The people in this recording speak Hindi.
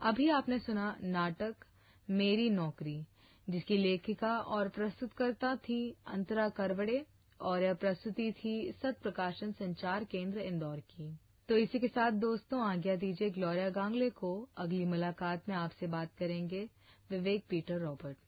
अभी आपने सुना नाटक मेरी नौकरी, जिसकी लेखिका और प्रस्तुतकर्ता थी अंतरा करवड़े और यह प्रस्तुति थी सत प्रकाशन संचार केंद्र इंदौर की। तो इसी के साथ दोस्तों आज्ञा दीजिए ग्लोरिया गांगले को। अगली मुलाकात में आपसे बात करेंगे विवेक पीटर रॉबर्ट।